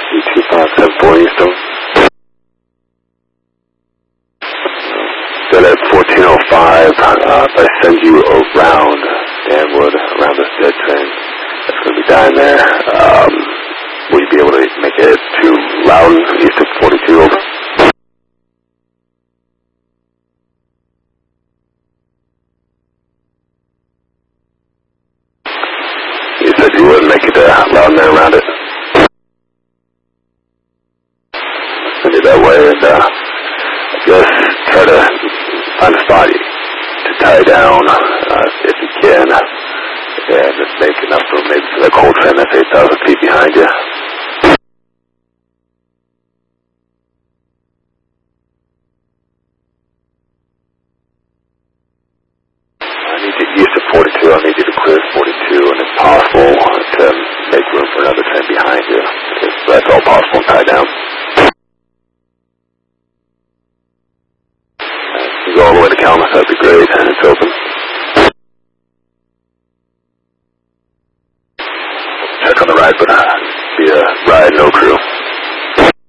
E25740 still. Still at 1405. If I send you around Danwood, around this dead train that's going to be dying there, will you be able to make it to Loudon, east of 42 over? You said you wouldn't make it to Loudon and around it. Send it that way and just try to find a spot to tie down if you can, and just make enough room maybe for the cold train that's 8,000 feet behind you. I need you east of 42. I need you to clear 42, and if possible, to make room for another train behind you. If that's all possible, tie down. You go all the way to Kalamazoo, that'd be great, and it's open. Check on the ride, but be a ride, no crew.